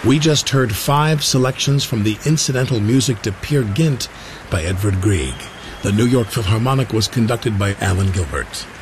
We just heard 5 selections from the incidental music to Peer Gynt by Edvard Grieg. The New York Philharmonic was conducted by Alan Gilbert.